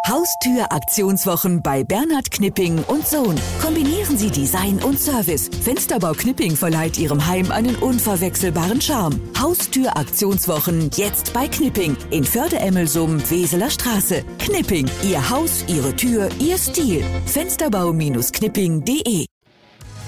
Haustür-Aktionswochen bei Bernhard Knipping und Sohn. Kombinieren Sie Design und Service. Fensterbau Knipping verleiht Ihrem Heim einen unverwechselbaren Charme. Haustür-Aktionswochen jetzt bei Knipping in Förde-Emmelsum, Weseler Straße. Knipping, Ihr Haus, Ihre Tür, Ihr Stil. Fensterbau-knipping.de